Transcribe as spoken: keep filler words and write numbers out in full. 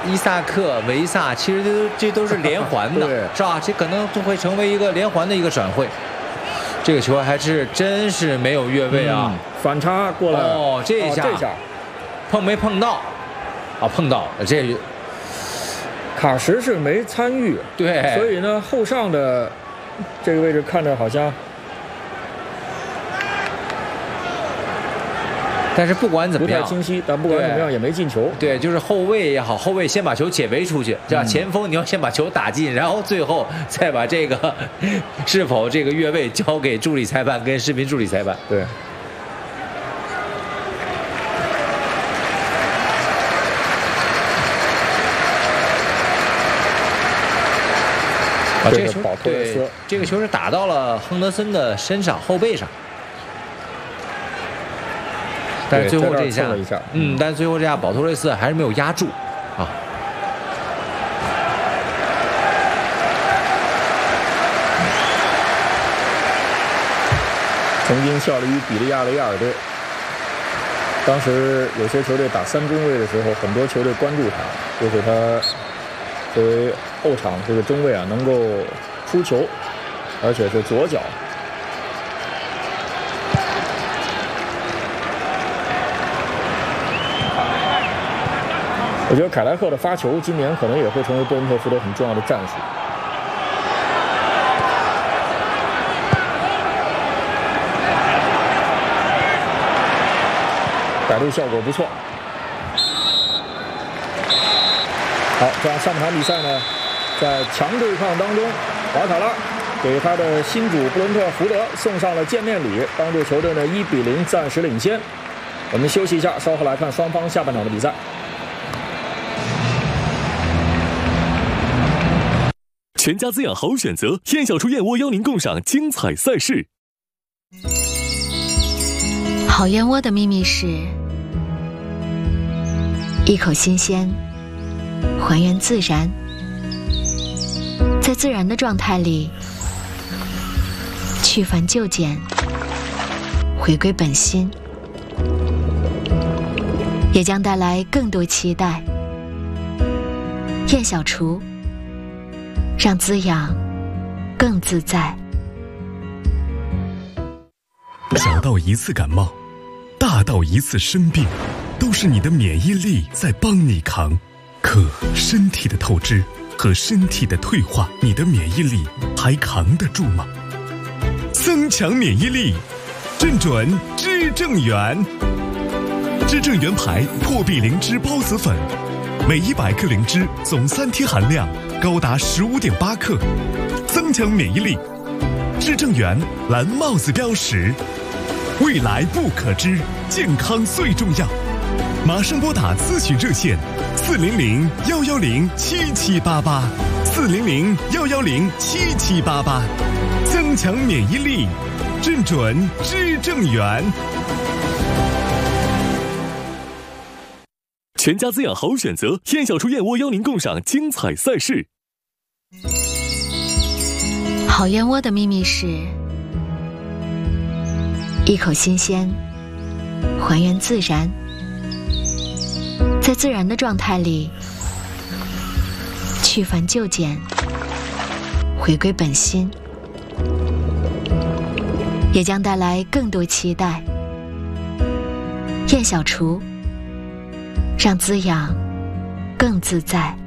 伊萨克、维萨，其实这都这都是连环的，是吧？这可能就会成为一个连环的一个转会。这个球还是真是没有越位啊！ 嗯、反插过来， 哦，这一下， 哦、这下碰没碰到？啊，碰到了，这卡什是没参与， 对， 所以呢，后上的这个位置看着好像。 但是不管怎么样， 不太清晰，但不管怎么样也没进球。 对，就是后卫也好，后卫先把球解围出去，对吧？嗯、前锋你要先把球打进，然后最后再把这个是否这个越位交给助理裁判跟视频助理裁判。 对。 啊，这个球对，这个球是打到了亨德森的身上后背上。 但是最后这一下，嗯，但是最后这下保托雷斯还是没有压住，啊。 曾经效力于比利亚雷亚尔队，当时有些球队打三中卫的时候，很多球队关注他，就是他作为后场这个中卫啊，能够出球，而且是左脚。 我觉得凯莱克的发球今年可能也会成为多伦特福德很重要的战术。摆渡效果不错。好，这样上半场比赛呢，在强对抗当中，瓦塔拉给他的新主布伦特福德送上了见面礼，帮助球队呢一比零暂时领先。我们休息一下，稍后来看双方下半场的比赛。 全家滋养好选择，燕小厨燕窝邀您共赏精彩赛事。 好燕窝的秘密是：一口新鲜，还原自然，在自然的状态里去繁就简，回归本心，也将带来更多期待。燕小厨。 让滋养更自在。 小到一次感冒，大到一次生病，都是你的免疫力在帮你扛。可身体的透支和身体的退化，你的免疫力还扛得住吗？增强免疫力，正准知正元。知正元牌破壁灵芝孢子粉，每一百克灵芝总三贴含量。 高达十五点八克，增强免疫力。知正元蓝帽子标识，未来不可知，健康最重要。马上拨打咨询热线：四零零幺幺零七七八八，四零零幺幺零七七八八。增强免疫力，正准知正元。全家滋养好选择，燕小厨燕窝邀您共赏精彩赛事。 好燕窝的秘密是：一口新鲜，还原自然，在自然的状态里去繁就简，回归本心，也将带来更多期待。燕小厨。让滋养更自在。